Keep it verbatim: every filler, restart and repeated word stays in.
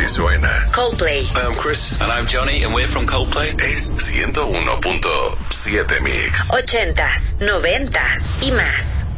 suena. Coldplay. Hi, I'm Chris. And I'm Johnny, and we're from Coldplay. Es ciento uno punto siete Mix. Ochentas, noventas y más.